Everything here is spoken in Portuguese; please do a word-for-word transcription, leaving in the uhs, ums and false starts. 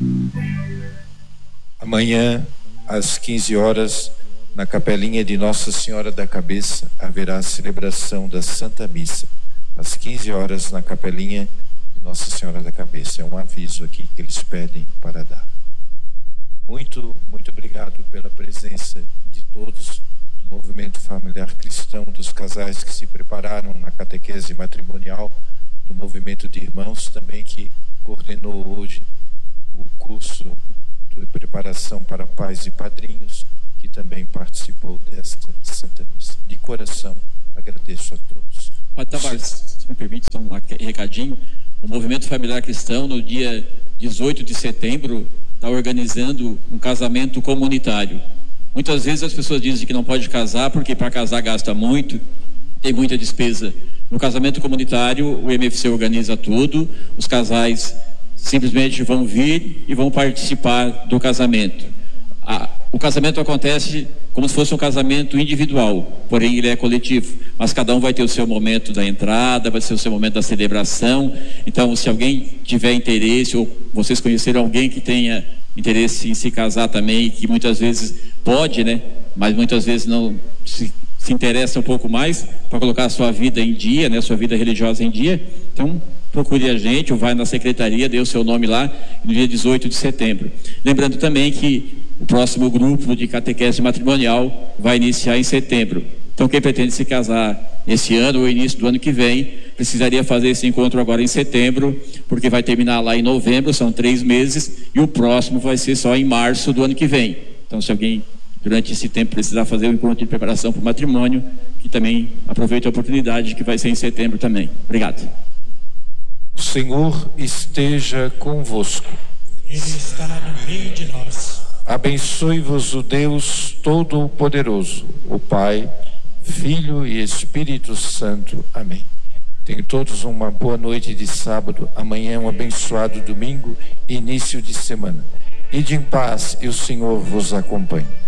Amanhã, às quinze horas, na capelinha de Nossa Senhora da Cabeça, haverá a celebração da Santa Missa. Às quinze horas, na capelinha de Nossa Senhora da Cabeça. É um aviso aqui que eles pedem para dar. Muito, muito obrigado pela presença de todos do Movimento Familiar Cristão, dos casais que se prepararam na catequese matrimonial, do Movimento de Irmãos também, que coordenou hoje o curso de preparação para pais e padrinhos, que também participou desta Santa Missa. De coração, agradeço a todos. Padre Tavares, se me permite, só um recadinho. O Movimento Familiar Cristão, no dia dezoito de setembro, está organizando um casamento comunitário. Muitas vezes as pessoas dizem que não pode casar porque para casar gasta muito, tem muita despesa. No casamento comunitário, o M F C organiza tudo, os casais simplesmente vão vir e vão participar do casamento. A, o casamento acontece como se fosse um casamento individual, porém ele é coletivo, mas cada um vai ter o seu momento da entrada, vai ter o seu momento da celebração. Então, se alguém tiver interesse, ou vocês conheceram alguém que tenha interesse em se casar também, que muitas vezes pode, né, mas muitas vezes não se, se interessa um pouco mais para colocar a sua vida em dia, né, a sua vida religiosa em dia, então procure a gente ou vai na secretaria, dê o seu nome lá, no dia dezoito de setembro. Lembrando também que o próximo grupo de catequese matrimonial vai iniciar em setembro. Então, quem pretende se casar esse ano ou início do ano que vem, precisaria fazer esse encontro agora em setembro, porque vai terminar lá em novembro, são três meses, e o próximo vai ser só em março do ano que vem. Então, se alguém, durante esse tempo, precisar fazer o encontro de preparação para o matrimônio, que também aproveite a oportunidade, que vai ser em setembro também. Obrigado. O Senhor esteja convosco. Ele está no meio de nós. Abençoe-vos o Deus Todo-Poderoso, o Pai, Filho e Espírito Santo. Amém. Tenham todos uma boa noite de sábado. Amanhã é um abençoado domingo e início de semana. Ide em paz e o Senhor vos acompanhe.